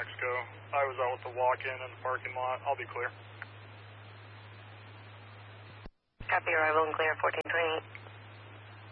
Mexico. I was out with the walk-in in the parking lot. I'll be clear. Copy, arrival and clear, 1428.